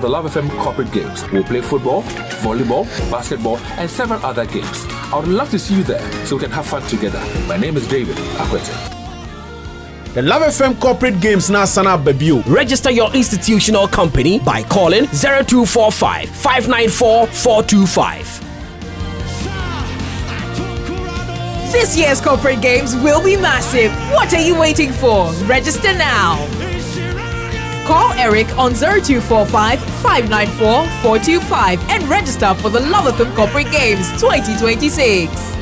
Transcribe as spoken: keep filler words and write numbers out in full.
the Love F M corporate games. We'll play football, volleyball, basketball, and several other games. I would love to see you there so we can have fun together. My name is David Akwete. The Love F M corporate games now sana babu. Register your institution or company by calling zero two four five, five nine four, four two five. This year's corporate games will be massive. What are you waiting for? Register now. Call Eric on zero two four five, five nine four, four two five and register for the Love F M Corporate Games twenty twenty-six.